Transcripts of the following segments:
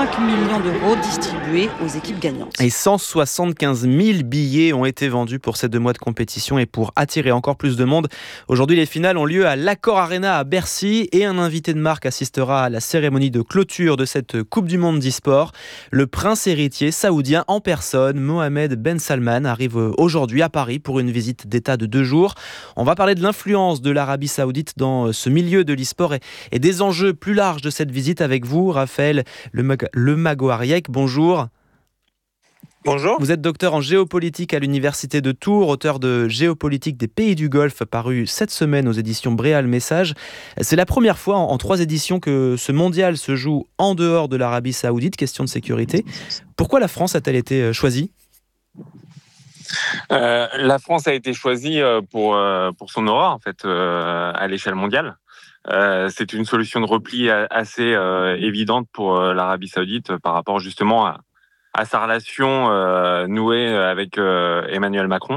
5 millions d'euros distribués aux équipes gagnantes. Et 175 000 billets ont été vendus pour ces 2 mois de compétition. Et pour attirer encore plus de monde, aujourd'hui les finales ont lieu à l'Accor Arena à Bercy. Et un invité de marque assistera à la cérémonie de clôture de cette Coupe du Monde d'e-sport. Le prince héritier saoudien en personne, Mohamed Ben Salman, arrive aujourd'hui à Paris pour une visite d'État de 2 jours. On va parler de l'influence de l'Arabie Saoudite dans ce milieu de l'e-sport et des enjeux plus larges de cette visite avec vous, Raphaël Lemagoariec. Bonjour. Bonjour. Vous êtes docteur en géopolitique à l'université de Tours, auteur de Géopolitique des pays du Golfe, paru cette semaine aux éditions Bréal Message. C'est la première fois en 3 éditions que ce mondial se joue en dehors de l'Arabie Saoudite, question de sécurité. Pourquoi la France a-t-elle été choisie ? La France a été choisie pour son aura en fait à l'échelle mondiale. C'est une solution de repli assez évidente pour l'Arabie Saoudite par rapport justement à sa relation nouée avec Emmanuel Macron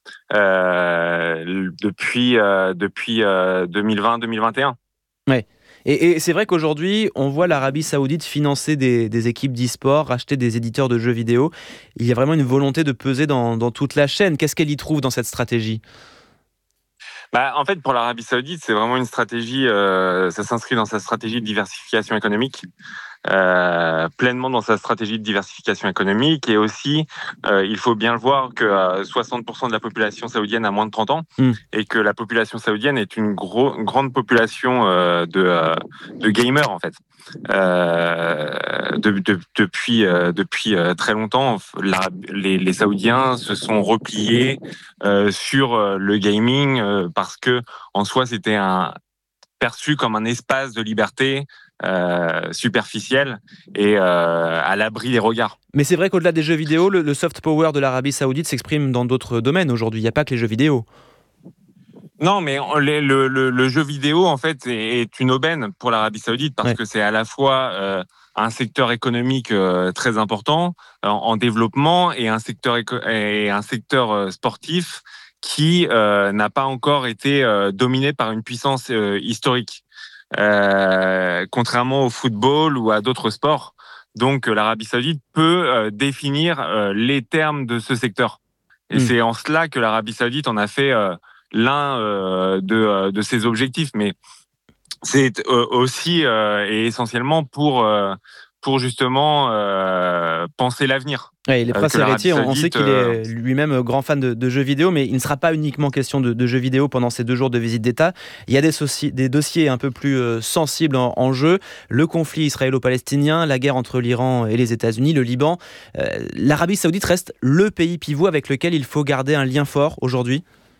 depuis 2020-2021. Ouais. Et c'est vrai qu'aujourd'hui, on voit l'Arabie Saoudite financer des équipes d'e-sport, racheter des éditeurs de jeux vidéo. Il y a vraiment une volonté de peser dans toute la chaîne. Qu'est-ce qu'elle y trouve dans cette stratégie ? En fait, pour l'Arabie Saoudite, c'est vraiment une stratégie, ça s'inscrit dans sa stratégie de diversification économique, pleinement dans sa stratégie de diversification économique. Et aussi, il faut bien le voir que 60% de la population saoudienne a moins de 30 ans et que la population saoudienne est une grande population de gamers, en fait. Depuis très longtemps, les Saoudiens se sont repliés sur le gaming parce que en soi c'était perçu comme un espace de liberté superficiel et à l'abri des regards. Mais c'est vrai qu'au-delà des jeux vidéo, le soft power de l'Arabie Saoudite s'exprime dans d'autres domaines aujourd'hui. Il n'y a pas que les jeux vidéo. Non, mais le jeu vidéo, en fait, est une aubaine pour l'Arabie Saoudite parce que c'est à la fois un secteur économique très important en développement et un secteur sportif qui n'a pas encore été dominé par une puissance historique, contrairement au football ou à d'autres sports. Donc, l'Arabie Saoudite peut définir les termes de ce secteur. Et c'est en cela que l'Arabie Saoudite en a fait l'un de ses objectifs, mais c'est aussi et essentiellement pour justement penser l'avenir. Ouais, les princes héritiers, on sait qu'il est lui-même grand fan de jeux vidéo, mais il ne sera pas uniquement question de jeux vidéo pendant ces 2 jours de visite d'État. Il y a des dossiers un peu plus sensibles en jeu, le conflit israélo-palestinien, la guerre entre l'Iran et les États-Unis, le Liban. L'Arabie Saoudite reste le pays pivot avec lequel il faut garder un lien fort aujourd'hui.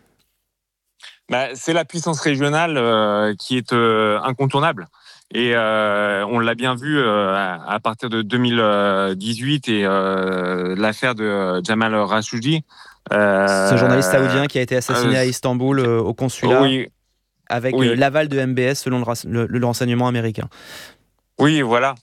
C'est la puissance régionale qui est incontournable. Et on l'a bien vu à partir de 2018 et l'affaire de Jamal Khashoggi. Ce journaliste saoudien qui a été assassiné à Istanbul au consulat avec l'aval de MBS selon le renseignement américain. Oui, voilà.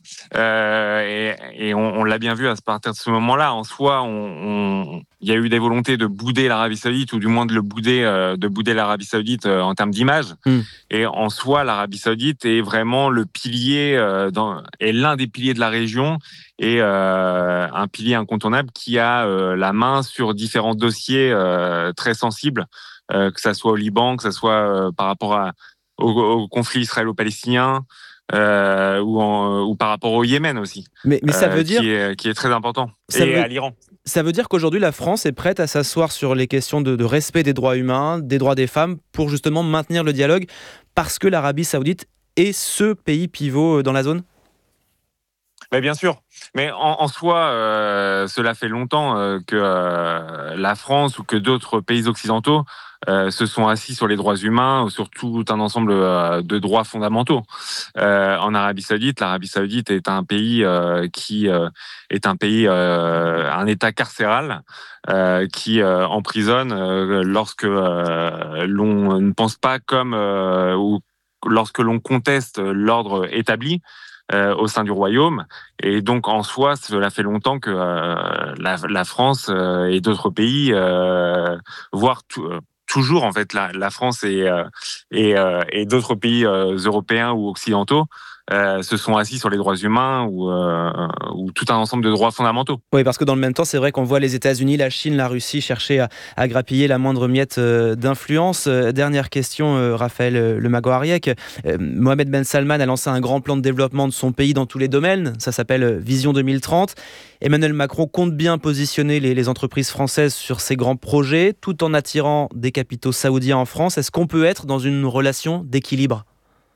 Et on l'a bien vu à partir de ce moment-là. En soi, il y a eu des volontés de bouder l'Arabie Saoudite, ou du moins de bouder l'Arabie Saoudite en termes d'image. Et en soi, l'Arabie Saoudite est vraiment le pilier, est l'un des piliers de la région, et un pilier incontournable qui a la main sur différents dossiers très sensibles, que ça soit au Liban, que ça soit par rapport au conflit israélo-palestinien. Ou par rapport au Yémen aussi, mais ça veut dire qui est très important, à l'Iran. Ça veut dire qu'aujourd'hui la France est prête à s'asseoir sur les questions de respect des droits humains, des droits des femmes, pour justement maintenir le dialogue, parce que l'Arabie Saoudite est ce pays pivot dans la zone ? Bien sûr, mais en soi, cela fait longtemps que la France ou que d'autres pays occidentaux se sont assis sur les droits humains, ou sur tout un ensemble de droits fondamentaux. En Arabie Saoudite, l'Arabie Saoudite est un pays qui est un État carcéral qui emprisonne lorsque l'on ne pense pas comme ou lorsque l'on conteste l'ordre établi au sein du royaume. Et donc en soi, cela fait longtemps que la France et d'autres pays, voire toujours en fait la France et d'autres pays européens ou occidentaux se sont assis sur les droits humains ou tout un ensemble de droits fondamentaux. Oui, parce que dans le même temps, c'est vrai qu'on voit les États-Unis, la Chine, la Russie chercher à grappiller la moindre miette d'influence. Dernière question, Raphaël Le Magoariec. Mohamed Ben Salman a lancé un grand plan de développement de son pays dans tous les domaines. Ça s'appelle Vision 2030. Emmanuel Macron compte bien positionner les entreprises françaises sur ces grands projets, tout en attirant des capitaux saoudiens en France. Est-ce qu'on peut être dans une relation d'équilibre ?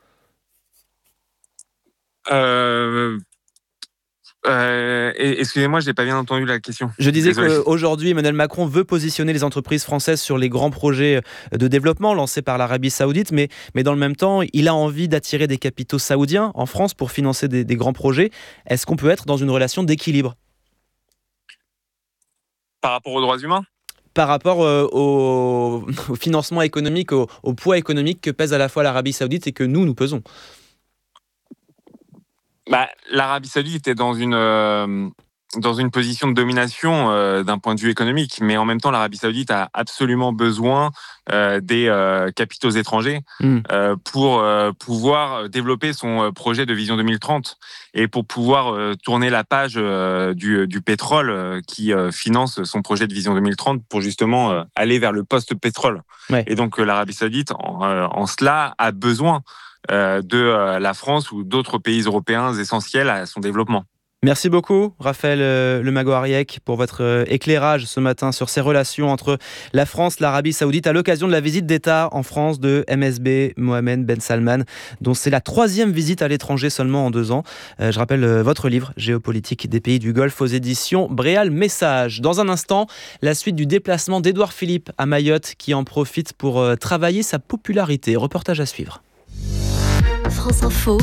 Excusez-moi, je n'ai pas bien entendu la question. Je disais Désolé. qu'aujourd'hui, Emmanuel Macron veut positionner les entreprises françaises sur les grands projets de développement lancés par l'Arabie Saoudite, mais dans le même temps, il a envie d'attirer des capitaux saoudiens en France pour financer des grands projets. Est-ce qu'on peut être dans une relation d'équilibre ? Par rapport aux droits humains ? Par rapport au financement économique, au poids économique que pèse à la fois l'Arabie Saoudite et que nous pesons. L'Arabie Saoudite est dans une position de domination d'un point de vue économique, mais en même temps, l'Arabie Saoudite a absolument besoin des capitaux étrangers pour pouvoir développer son projet de Vision 2030 et pour pouvoir tourner la page du pétrole qui finance son projet de Vision 2030 pour justement aller vers le post-pétrole. Ouais. Et donc l'Arabie Saoudite, en cela, a besoin de la France ou d'autres pays européens essentiels à son développement. Merci beaucoup, Raphaël Le Magoariec, pour votre éclairage ce matin sur ces relations entre la France et l'Arabie Saoudite à l'occasion de la visite d'État en France de MSB Mohamed Ben Salman, dont c'est la 3e visite à l'étranger seulement en 2 ans. Je rappelle votre livre « Géopolitique des pays du Golfe » aux éditions Bréal Message. Dans un instant, la suite du déplacement d'Édouard Philippe à Mayotte qui en profite pour travailler sa popularité. Reportage à suivre. France Info,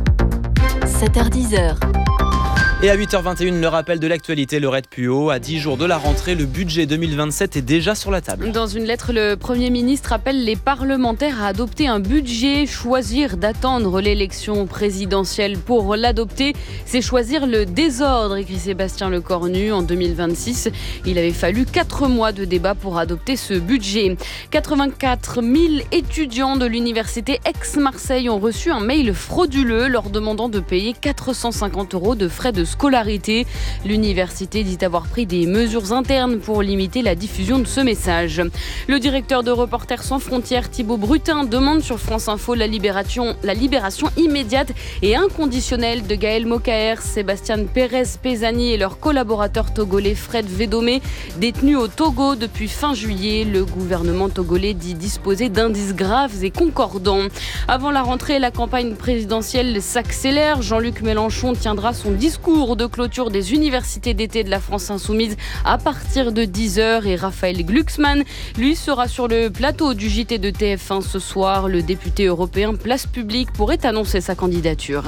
7h-10h. Et à 8h21, le rappel de l'actualité, Laurette Puot. À 10 jours de la rentrée, le budget 2027 est déjà sur la table. Dans une lettre, le Premier ministre appelle les parlementaires à adopter un budget. Choisir d'attendre l'élection présidentielle pour l'adopter, c'est choisir le désordre, écrit Sébastien Lecornu. En 2026, il avait fallu 4 mois de débat pour adopter ce budget. 84 000 étudiants de l'université Aix-Marseille ont reçu un mail frauduleux leur demandant de payer 450 € de frais de scolarité. L'université dit avoir pris des mesures internes pour limiter la diffusion de ce message. Le directeur de Reporters sans frontières, Thibaut Brutin, demande sur France Info la libération immédiate et inconditionnelle de Gaël Mokaer, Sébastien Pérez-Pézani et leur collaborateur togolais Fred Védomé, détenus au Togo depuis fin juillet. Le gouvernement togolais dit disposer d'indices graves et concordants. Avant la rentrée, la campagne présidentielle s'accélère. Jean-Luc Mélenchon tiendra son discours de clôture des universités d'été de la France Insoumise à partir de 10h et Raphaël Glucksmann, lui, sera sur le plateau du JT de TF1 ce soir. Le député européen Place Publique pourrait annoncer sa candidature.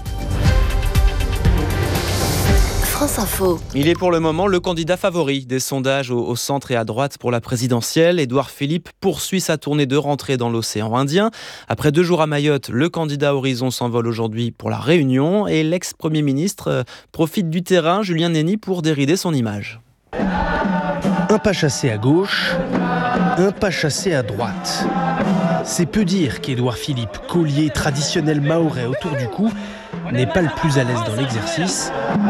France Info. Il est pour le moment le candidat favori des sondages au centre et à droite pour la présidentielle. Édouard Philippe poursuit sa tournée de rentrée dans l'océan Indien. Après 2 jours à Mayotte, le candidat Horizon s'envole aujourd'hui pour la Réunion et l'ex-premier ministre profite du terrain, Julien Nény, pour dérider son image. Un pas chassé à gauche, un pas chassé à droite. C'est peu dire qu'Édouard Philippe, collier traditionnel mahorais autour du cou, n'est pas le plus à l'aise dans l'exercice.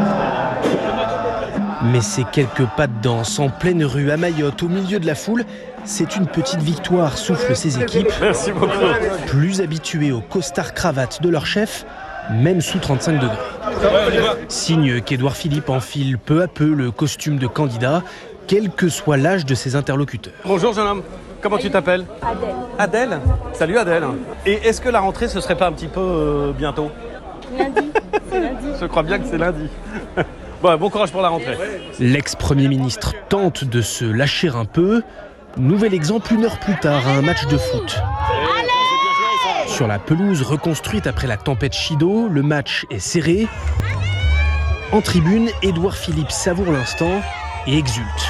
Mais ces quelques pas de danse en pleine rue à Mayotte, au milieu de la foule, c'est une petite victoire, soufflent ces équipes. Merci beaucoup. Plus habituées aux costards cravates de leur chef, même sous 35 degrés. Signe qu'Édouard Philippe enfile peu à peu le costume de candidat, quel que soit l'âge de ses interlocuteurs. Bonjour jeune homme, comment tu t'appelles ? Adèle. Adèle ? Salut Adèle. Et est-ce que la rentrée ce serait pas un petit peu bientôt ? Lundi, c'est lundi. Je crois bien que c'est lundi. Bon courage pour la rentrée. L'ex-premier ministre tente de se lâcher un peu. Nouvel exemple 1 heure plus tard à un match de foot. Sur la pelouse reconstruite après la tempête Chido, le match est serré. En tribune, Édouard Philippe savoure l'instant et exulte.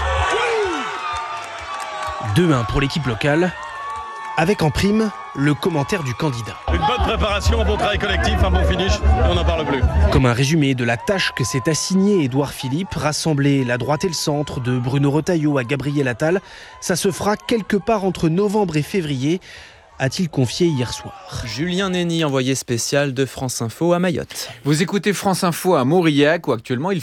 2-1 pour l'équipe locale, avec en prime le commentaire du candidat. Une bonne préparation, un bon travail collectif, un bon finish, et on n'en parle plus. Comme un résumé de la tâche que s'est assignée Édouard Philippe, rassembler la droite et le centre de Bruno Retailleau à Gabriel Attal, ça se fera quelque part entre novembre et février, a-t-il confié hier soir. Julien Nény, envoyé spécial de France Info à Mayotte. Vous écoutez France Info à Mauriac où actuellement il